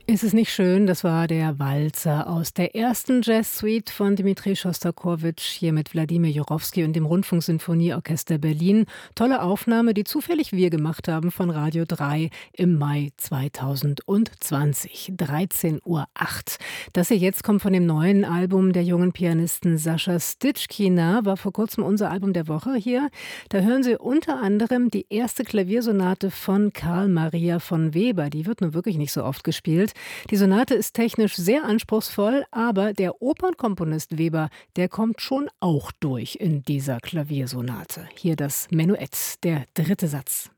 Ist es nicht schön? Das war der Walzer aus der ersten Jazz-Suite von Dmitri Schostakowitsch, hier mit Wladimir Jurowski und dem Rundfunksinfonieorchester Berlin. Tolle Aufnahme, die zufällig wir gemacht haben von Radio 3 im Mai 2020, 13:08 Uhr. Das hier jetzt kommt von dem neuen Album der jungen Pianistin Sascha Stitschkina, war vor kurzem unser Album der Woche hier. Da hören Sie unter anderem die erste Klaviersonate von Carl Maria von Weber. Die wird nun wirklich nicht so oft gespielt. Die Sonate ist technisch sehr anspruchsvoll, aber der Opernkomponist Weber, der kommt schon auch durch in dieser Klaviersonate. Hier das Menuett, der dritte Satz.